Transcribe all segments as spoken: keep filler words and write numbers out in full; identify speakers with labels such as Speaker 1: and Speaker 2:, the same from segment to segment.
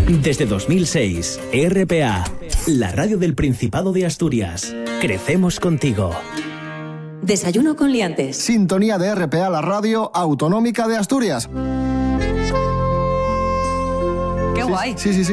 Speaker 1: Desde dos mil seis, R P A, la radio del Principado de Asturias. Crecemos contigo.
Speaker 2: Desayuno con liantes.
Speaker 3: Sintonía de R P A, la radio autonómica de Asturias.
Speaker 2: ¡Qué guay!
Speaker 3: Sí, sí, sí.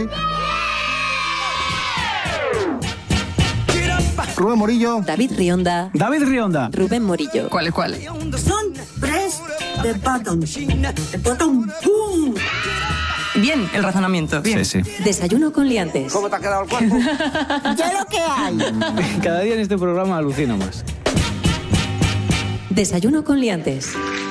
Speaker 3: Rubén Morillo.
Speaker 2: David Rionda.
Speaker 4: David Rionda.
Speaker 2: Rubén Morillo.
Speaker 4: ¿Cuál es cuál?
Speaker 5: Son tres de botón. De botón. ¡Pum!
Speaker 4: Bien, el razonamiento. Bien.
Speaker 6: Sí, sí.
Speaker 2: Desayuno con liantes.
Speaker 5: ¿Cómo te ha quedado el cuerpo? ¡Ya lo que hay!
Speaker 6: Cada día en este programa alucino más.
Speaker 2: Desayuno con liantes.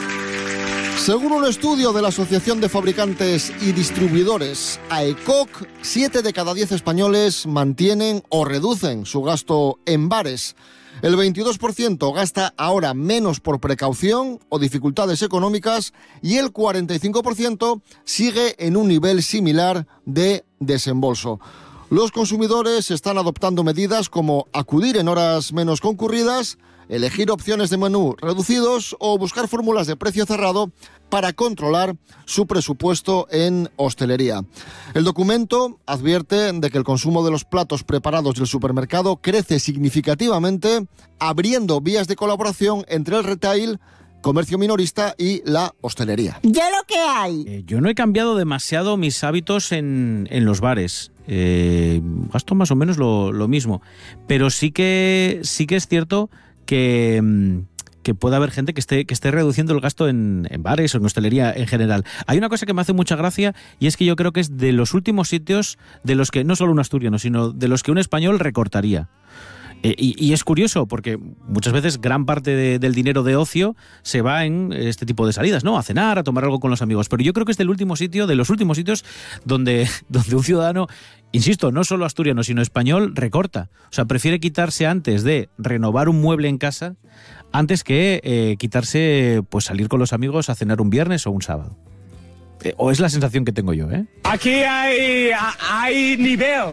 Speaker 3: Según un estudio de la Asociación de Fabricantes y Distribuidores, A E C O C, siete de cada diez españoles mantienen o reducen su gasto en bares. El veintidós por ciento gasta ahora menos por precaución o dificultades económicas y el cuarenta y cinco por ciento sigue en un nivel similar de desembolso. Los consumidores están adoptando medidas como acudir en horas menos concurridas, elegir opciones de menú reducidos o buscar fórmulas de precio cerrado para controlar su presupuesto en hostelería. El documento advierte de que el consumo de los platos preparados del supermercado crece significativamente, abriendo vías de colaboración entre el retail, comercio minorista y la hostelería.
Speaker 5: ¡Ya lo que hay!
Speaker 6: Eh, yo no he cambiado demasiado mis hábitos en, en los bares. Eh, gasto más o menos lo, lo mismo. Pero sí que, sí que es cierto que, que puede haber gente que esté, que esté reduciendo el gasto en, en bares o en hostelería en general. Hay una cosa que me hace mucha gracia y es que yo creo que es de los últimos sitios de los que, no solo un asturiano, sino de los que un español recortaría. Eh, y, y es curioso porque muchas veces gran parte de, del dinero de ocio se va en este tipo de salidas, ¿no? A cenar, a tomar algo con los amigos. Pero yo creo que es del último sitio, de los últimos sitios donde, donde un ciudadano, insisto, no solo asturiano, sino español, recorta. O sea, prefiere quitarse antes de renovar un mueble en casa, antes que eh, quitarse, pues salir con los amigos a cenar un viernes o un sábado. Eh, o es la sensación que tengo yo, ¿eh?
Speaker 7: Aquí hay, hay nivel.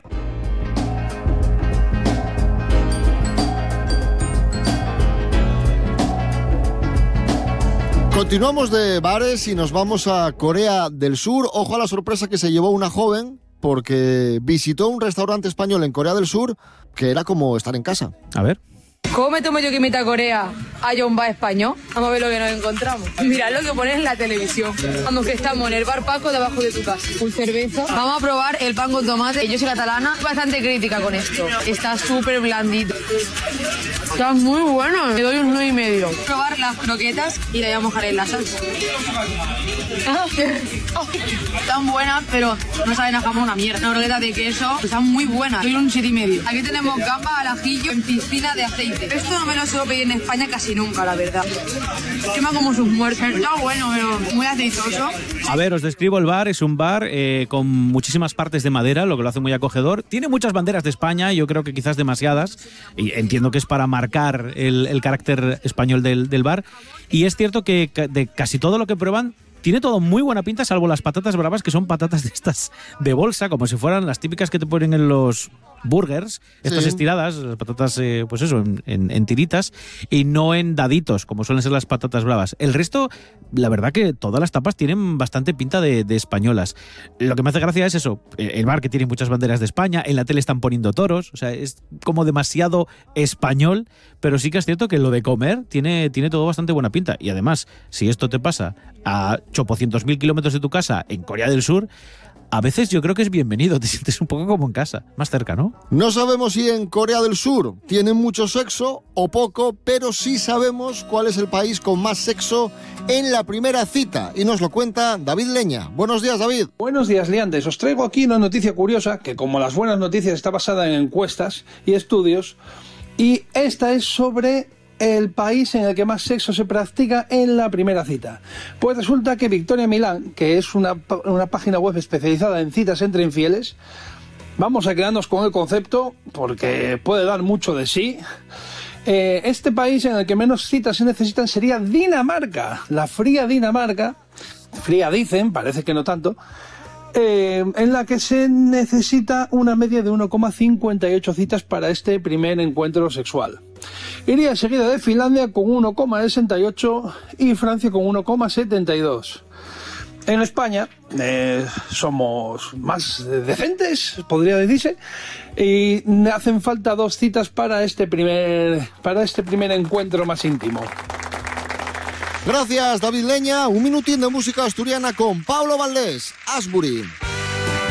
Speaker 3: Continuamos de bares y nos vamos a Corea del Sur. Ojo a la sorpresa que se llevó una joven porque visitó un restaurante español en Corea del Sur que era como estar en casa.
Speaker 6: A ver.
Speaker 8: ¿Cómo me tomo yo que imita a Corea? ¿Hay un bar español? Vamos a ver lo que nos encontramos. Mirad lo que pones en la televisión. Vamos, que estamos en el bar Paco debajo de tu casa. Un cerveza. Vamos a probar el pan con tomate. Yo soy catalana, bastante crítica con esto. Está súper blandito. Está muy bueno. Le doy un nueve y medio. Voy a probar las croquetas y le voy a mojar en la salsa. Están buenas, pero no saben a jamón una mierda. Las croquetas de queso están muy buenas. Doy un siete y medio. Aquí tenemos gambas al ajillo en piscina de aceite. Esto no me lo suelo pedir en España casi nunca, la verdad. Quema como sus muertos. Está bueno, pero muy aceitoso.
Speaker 6: A ver, os describo el bar. Es un bar eh, con muchísimas partes de madera, lo que lo hace muy acogedor. Tiene muchas banderas de España, yo creo que quizás demasiadas. Y entiendo que es para marcar el, el carácter español del, del bar. Y es cierto que de casi todo lo que prueban, tiene todo muy buena pinta, salvo las patatas bravas, que son patatas de estas de bolsa, como si fueran las típicas que te ponen en los burgers, estas sí. estiradas, las patatas, eh, pues eso, en, en, en tiritas, y no en daditos, como suelen ser las patatas bravas. El resto, la verdad que todas las tapas tienen bastante pinta de, de españolas. Lo que me hace gracia es eso, el bar que tiene muchas banderas de España, en la tele están poniendo toros, o sea, es como demasiado español, pero sí que es cierto que lo de comer tiene, tiene todo bastante buena pinta. Y además, si esto te pasa a ochocientos mil kilómetros de tu casa en Corea del Sur, a veces yo creo que es bienvenido, te sientes un poco como en casa, más cerca, ¿no?
Speaker 3: No sabemos si en Corea del Sur tienen mucho sexo o poco, pero sí sabemos cuál es el país con más sexo en la primera cita. Y nos lo cuenta David Leña. Buenos días, David.
Speaker 9: Buenos días, liantes. Os traigo aquí una noticia curiosa que, como las buenas noticias, está basada en encuestas y estudios. Y esta es sobre el país en el que más sexo se practica en la primera cita. Pues resulta que Victoria Milán, que es una, una página web especializada en citas entre infieles, vamos a quedarnos con el concepto porque puede dar mucho de sí. Eh, este país en el que menos citas se necesitan sería Dinamarca, la fría Dinamarca, fría dicen, parece que no tanto, eh, en la que se necesita una media de uno coma cincuenta y ocho citas para este primer encuentro sexual. Iría seguida de Finlandia con uno coma sesenta y ocho y Francia con uno coma setenta y dos. En España eh, somos más decentes, podría decirse, y hacen falta dos citas para este primer, para este primer encuentro más íntimo.
Speaker 3: Gracias, David Leña. Un minutín de música asturiana con Pablo Valdés, Asbury.